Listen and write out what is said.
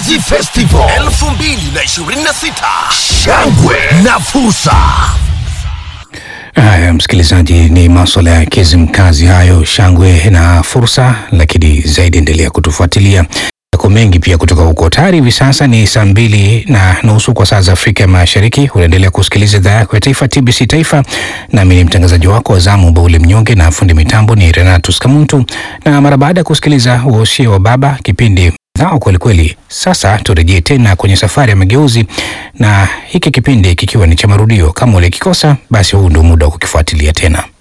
Mnazi Festival 2026, shangwe na fursa. Haya msikilizaji, ni masuala ya Kizimkazi hayo, shangwe na fursa, lakini zaidi endelea kutufuatilia. Yako mengi pia kutoka huko. Tayari hivi sasa ni 2:30 kwa saa za Afrika Mashariki. Unaendelea kusikiliza idhaa yako ya taifa, TBC Taifa, na mimi ni mtangazaji wako wa zamu Baule Mnyonge, na fundi mitambo ni Renatus Kamuntu. Na mara baada ya kusikiliza Wosia wa Baba, kipindi dhao kweli kweli, sasa turejee tena kwenye safari ya mageuzi, na hiki kipindi kikiwa ni cha marudio. Kama ulikikosa, basi huu ndio muda wa kukifuatilia tena.